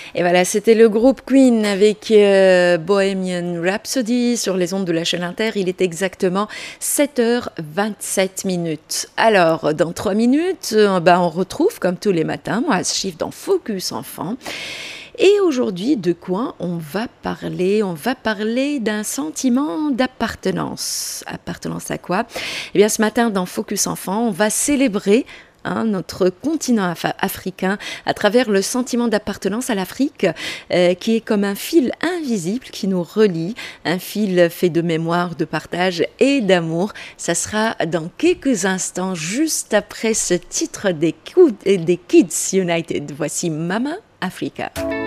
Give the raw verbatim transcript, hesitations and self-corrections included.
Et voilà, c'était le groupe Queen avec euh, Bohemian Rhapsody sur les ondes de la chaîne Inter. Il est exactement sept heures vingt-sept minutes. Alors, dans trois minutes, euh, ben, on retrouve, comme tous les matins, moi, ce chiffre dans Focus Enfant. Et aujourd'hui, de quoi on va parler? On va parler d'un sentiment d'appartenance. Appartenance à quoi? Eh bien, ce matin, dans Focus Enfant, on va célébrer Hein, notre continent af- africain à travers le sentiment d'appartenance à l'Afrique euh, qui est comme un fil invisible qui nous relie, un fil fait de mémoire, de partage et d'amour. Ça sera dans quelques instants, juste après ce titre des, Cou- des Kids United. Voici Mama Africa.